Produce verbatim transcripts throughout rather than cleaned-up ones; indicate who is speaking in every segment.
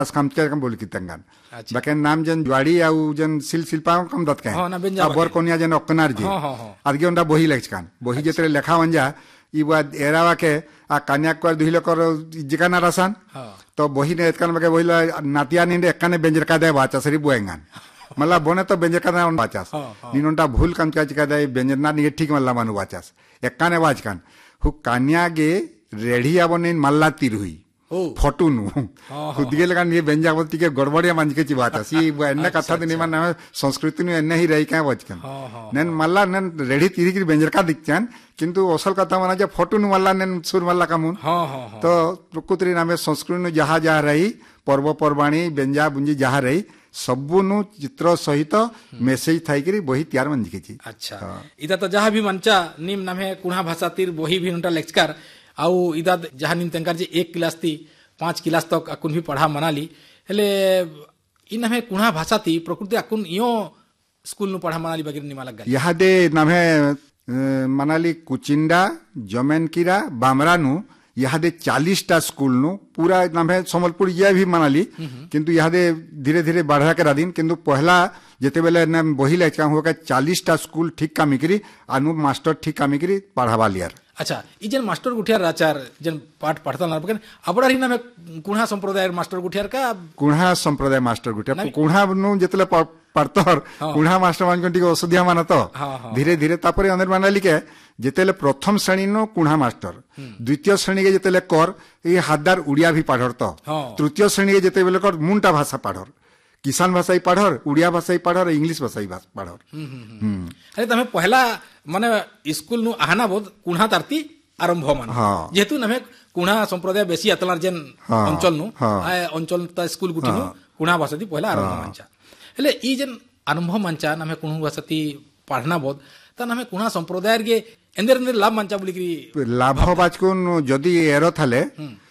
Speaker 1: काम के कम बोल की तंगान बाकी नाम जन जुआड़ी आउ जन सिल शिल्पा कम दत का बर कोनिया जन अक्कनार जी आदगे उनटा बही लेखकान बही जेतरे लेखा वंजा ई बा एरावा के आ कन्या को दुहिलो कर जिकाना रसान तो बही ने एतकान बाके बहिला नातिया निंदे एकने बेंजर का दे बाचा सरी बुएंगान मला बोने तो बेंजर का ना बाचास निनोंटा भूल काम का चिका दे बेंजर ना नि ठीक मला मानु बाचास एकने बाचकान हु कन्या गे रेडी आबने मल्ला तीर हुई फोटो नु खुदिगे लगा ये बेंजावती के गड़बड़िया मांझ के बात है सी एन्ने कथा दिन मन संस्कृति नु एन्ने ही रही क्या बचकन नेन मल्ला नेन रेडी तीरी की बेंजर का दिखचन किंतु असल कथा माना जे फोटो नु मल्ला नेन सुर मल्ला कामुन तो प्रकृति नामे संस्कृति नु जहा जहा रही पर्व पर्वाणी बेंजा बुंजी जहा रही सबु नु चित्र सहित मेसेज थाई करी बही तैयार मन दिखेची। अच्छा इदा तो जहा भी मंचा निम नामे कुणा भाषा तीर बही भी उनटा लेक्चर आउ इदा जहाँ निम तंकार जे एक क्लास थी पांच क्लास तक अकुन भी पढ़ा मनाली हेले इन हमें कुणा भाषा थी प्रकृति अकुन यो स्कूल नु पढ़ा मनाली बगैर निमा लग गया यहाँ दे नामे मनाली कुचिंडा जमेनकीरा बामरा नु यहाँ दे चालीस टा स्कूल नु पूरा नामे समलपुर ये भी मनाली किंतु यहाँ दे धीरे धीरे बढ़ा के राधीन किंतु पहला जेते बेले न बही लेका हुआ चालीस टा स्कूल ठीक कामिकरी अनु मास्टर ठीक कामिकरी पढ़ावा लियार। अच्छा ई जन मास्टर गुठियार आचार जन पाठ पढ़ता ना बकन अबडारी ना में कुणा संप्रदाय मास्टर गुठियार का कुणा संप्रदाय मास्टर गुठियार कुणा नु जेतले पढ़तर कुणा मास्टर मान टिके औषधिया माना तो धीरे धीरे तापरे अंदर मानाली के जेतेले प्रथम श्रेणी नो कुणा मास्टर द्वितीय श्रेणी के जेतेले कर ये हातदार उड़िया भी पढ़र तो तृतीय श्रेणी के जेते बेले कर मुंटा भाषा पढ़र किसान भाषा ही पढ़र उड़िया भाषा ही पढ़र इंग्लिश भाषा ही पढ़र। अरे तमे पहला माने स्कूल नु आहाना बोध कुणा तारती आरंभ मान जेतु नमे कुणा संप्रदाय बेसी अतलार जेन अंचल नु आय अंचल ता स्कूल गुटी नु कुणा भाषा ती पहला आरंभ मानचा हेले ई जेन आरंभ मानचा नमे कुणा भाषा ती पढ़ना बोध ता नमे कुणा संप्रदाय गे एंदर एंदर लाभ मानचा बोली की लाभ बाचकुन जदी एरो थाले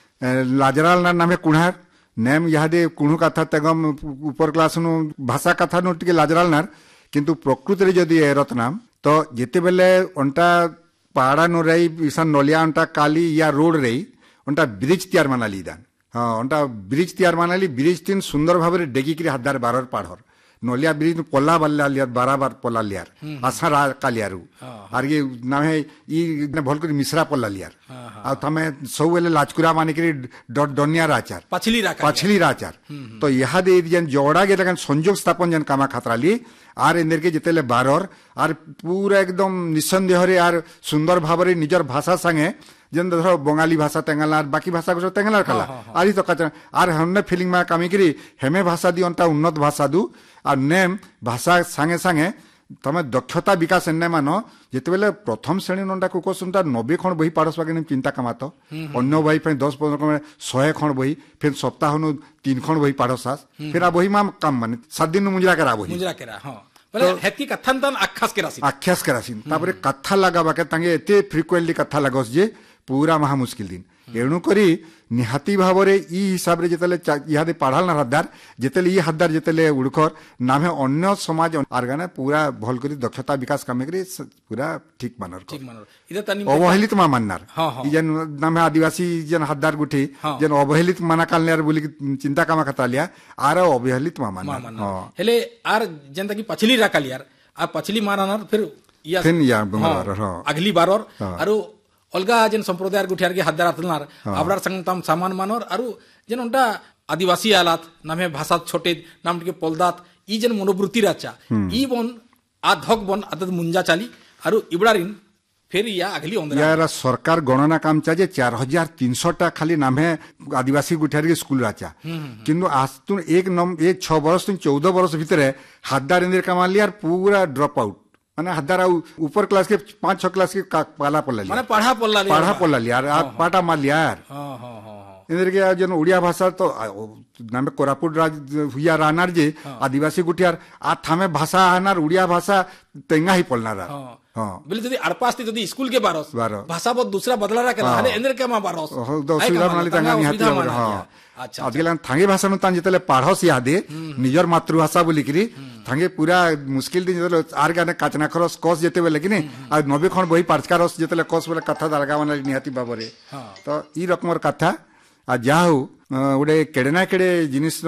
Speaker 1: लाजराल ना नामे कुणार नेम यादे कुणु कथा तगम ऊपर क्लास नु भाषा कथा नु टिके लाजराल नार किंतु प्रकृति रे जदी एरत नाम तो जेते बेले अंटा पहाड़ा नु रही इसान नलिया अंटा काली या रोड रही अंटा ब्रिज तैयार मनाली दान हां अंटा ब्रिज तैयार मनाली ब्रिज तीन सुंदर भाबरे डेगी करी हातदार बारर पाढ़र नलिया ब्रिज नु पोला बल्ला लिया बराबर पोला लियार आसा रा कालियारू आर ये नाम है ई ने भल करी मिश्रा पोला लियार आ तमे सब वेले लाचकुरा माने करी डनिया राचार पछली रा पछली राचार तो यहा दे जन जोड़ा के लगन संयोग स्थापन जन कामा खतराली आर एंदर के जेतेले बारर आर पूरा एकदम निसंदेह रे आर सुंदर भाबरे निजर भाषा संगे जन धरो बंगाली भाषा तेंगालार बाकी भाषा को तेंगालार कला आरी तो कचरा आर हमने फीलिंग मा कामी करी हेमे भाषा दी अंता उन्नत भाषा दु आर नेम भाषा संगे संगे तमे दक्षता विकास एने मानो जेतेबेले प्रथम श्रेणी नंदा को कोसुंता नब्बे खण बही पारस बाके चिंता कमातो अन्य बही पे दस पंद्रह सौ खण बही फिर सप्ताह नु तीन खण बही पारसास फिर आ बही मा काम माने सात दिन मुजरा करा बही मुजरा करा हां बोले हेती कथांतन आख्यास के राशि आख्यास के राशि तापरे कथा लगा बाके तांगे एते फ्रीक्वेंटली कथा लागोस जे पूरा महा मुश्किल दिन एणु करी निहाती भावरे ई हिसाब रे जेतले इहादे पढ़ाल ना हद्दार जेतले ई हद्दार जेतले उड़खर नामे अन्य समाज आरगाने पूरा भल करी दक्षता विकास कामे करी पूरा ठीक मानर ठीक मानर इदा तनी अवहेलित मा माननार ई जन नामे आदिवासी जन हद्दार गुठी जन अवहेलित माना कालनेर बोली चिंता कामा खतालिया आर अवहेलित मा माननार हां हेले आर जनता की पछली राकालियार आ पछली माननार फिर या फिर या अगली बार और आरो अलगा जन संप्रदाय गुठियार के हद्दार अतलनार आबरार संग तम सामान मानर आरु जन उनटा आदिवासी आलात नामे भाषा छोटे नाम के पोलदात ई जन मनोवृत्ति राचा ई बन आधक बन आदत मुंजा चाली आरु इबड़ारिन फिर या अगली ओंदरा यार सरकार गणना काम चाजे चार हजार तीन सौ टा खाली नामे आदिवासी गुठियार के स्कूल राचा किंतु आज तु एक नम एक छह वर्ष तु चौदह वर्ष भीतर हद्दार इंदर कमाल लियार पूरा ड्रॉप आउट माने हद्दार ऊपर क्लास के पांच छह क्लास के पाला पल्ला लिया माने पढ़ा पल्ला लिया पढ़ा पल्ला लिया यार पाटा मार लिया यार हां हां हां इंदर के जन उड़िया भाषा तो नामे कोरापुट राज हुआ रानार जे आदिवासी गुठियार आ थामे भाषा आनार उड़िया भाषा तेंगा ही पल्ला रा हां बोले जदी अड़पास थी जदी स्कूल के बारस भाषा बहुत दूसरा बदला रा के हाले इंदर के मा बारस सुविधा माली तंगा निहाती हां अच्छा आजकल थांगे भाषा नु तान जेतले पाढ़स यादे निजर मातृभाषा बोली करी थांगे पूरा मुश्किल दिन जेतले आर गाने काचना खरस कस जेते बेले किने आ नब्बे खण बही पारचकारस जेतले कस बोले कथा दलगा माने निहाती बाबरे तो ई रकमर कथा आ जा हूँ गोटे केड़े ना केड़े जिनिस